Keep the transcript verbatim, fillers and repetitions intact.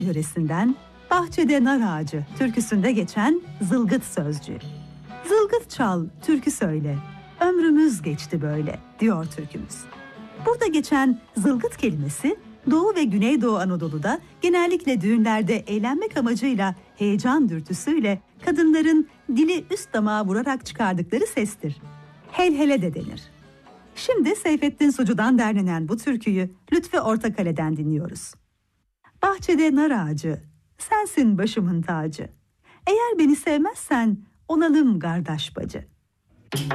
yöresinden Bahçede Nar Ağacı türküsünde geçen zılgıt sözcüğü. Zılgıt çal, türkü söyle, ömrümüz geçti böyle diyor türkümüz. Burada geçen zılgıt kelimesi Doğu ve Güneydoğu Anadolu'da genellikle düğünlerde eğlenmek amacıyla heyecan dürtüsüyle kadınların dili üst damağa vurarak çıkardıkları sestir. Hel hele de denir. Şimdi Seyfettin Sucu'dan derlenen bu türküyü Lütfü Ortakale'den dinliyoruz. Bahçede nar ağacı, sensin başımın tacı. Eğer beni sevmezsen olalım kardeş bacı.